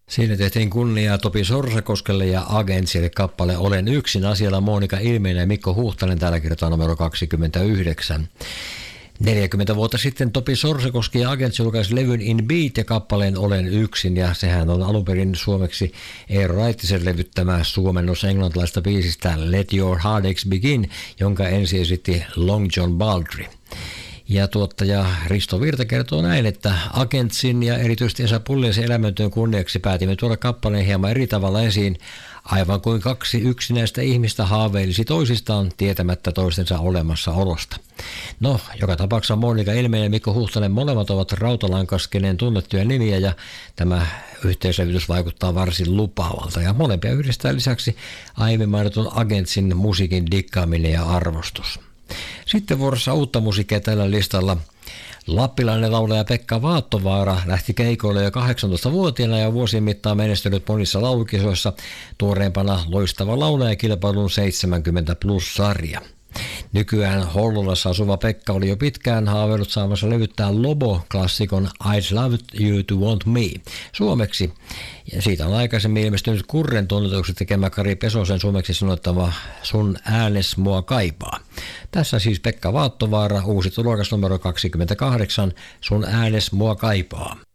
Siinä tehtiin kunniaa Topi Sorsakoskelle ja Agentsille kappale Olen yksin, asialla Monika Ilmeinen ja Mikko Huhtanen, tällä kertaa numero 29. 40 vuotta sitten Topi Sorsakoski ja Agents julkaisi levyn In Beat ja kappaleen Olen yksin, ja sehän on alun perin suomeksi Eero Raittisen levyttämä suomennos englantilaista biisistä Let Your Heartaches Begin, jonka ensi esitti Long John Baldry. Ja tuottaja Risto Virta kertoo näin, että Agentsin ja erityisesti Esa Pulliaisen elämäntyön kunniaksi päätimme tuoda kappaleen hieman eri tavalla esiin, aivan kuin kaksi yksinäistä ihmistä haaveilisi toisistaan tietämättä toistensa olemassaolosta. No, joka tapauksessa Monika Ilmeinen ja Mikko Huhtanen molemmat ovat Rautalankaskeneen tunnettuja nimiä, ja tämä yhteislävitys vaikuttaa varsin lupaavalta, ja molempia yhdistää lisäksi aiemmin mainitun Agentsin musiikin dikkaaminen ja arvostus. Sitten vuorossa uutta musiikkia tällä listalla. Lappilainen laulaja Pekka Vaattovaara lähti keikoille jo 18-vuotiaana ja vuosien mittaan menestynyt monissa laulukisoissa, tuoreempana loistava laulajakilpailun 70 plus-sarja. Nykyään Hollolassa asuva Pekka oli jo pitkään haaveillut saamassa levyttää Lobo-klassikon I'd Love You to Want Me suomeksi. Ja siitä on aikaisemmin ilmestynyt Kurren tunnetuksi tekemä Kari Pesosen suomeksi sanottava Sun äänes mua kaipaa. Tässä siis Pekka Vaattovaara, uusi tulokas numero 28, Sun äänes mua kaipaa.